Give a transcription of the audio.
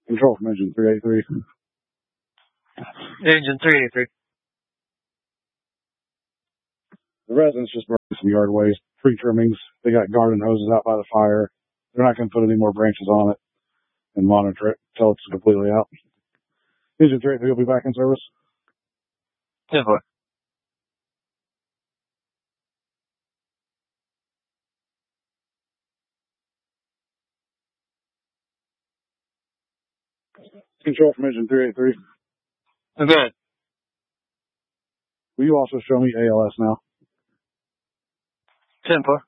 Control from engine 383. Engine 383. The residents just burned some yard waste, tree trimmings. They got garden hoses out by the fire. They're not going to put any more branches on it and monitor it until it's completely out. Engine 383 will be back in service. 10-4. Control from engine 383. Good. Will you also show me ALS now? 10-4.